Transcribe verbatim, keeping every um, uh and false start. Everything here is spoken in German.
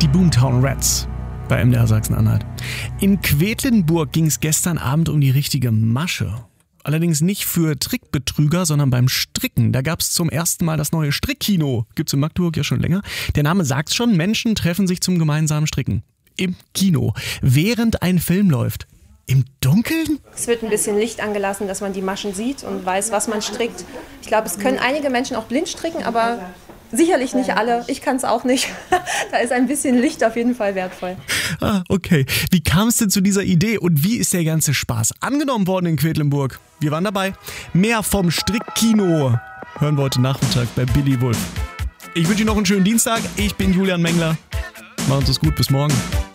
die Boomtown Rats bei M D R Sachsen-Anhalt. In Quedlinburg ging es gestern Abend um die richtige Masche. Allerdings nicht für Trickbetrüger, sondern beim Stricken. Da gab es zum ersten Mal das neue Strickkino. Gibt's in Magdeburg ja schon länger. Der Name sagt's schon, Menschen treffen sich zum gemeinsamen Stricken. Im Kino, während ein Film läuft. Im Dunkeln? Es wird ein bisschen Licht angelassen, dass man die Maschen sieht und weiß, was man strickt. Ich glaube, es können einige Menschen auch blind stricken, aber sicherlich nicht alle. Ich kann es auch nicht. Da ist ein bisschen Licht auf jeden Fall wertvoll. Ah, okay. Wie kam es denn zu dieser Idee und wie ist der ganze Spaß angenommen worden in Quedlinburg? Wir waren dabei. Mehr vom Strickkino hören wir heute Nachmittag bei Billy Wulff. Ich wünsche Ihnen noch einen schönen Dienstag. Ich bin Julian Mengler. Machen Sie es gut. Bis morgen.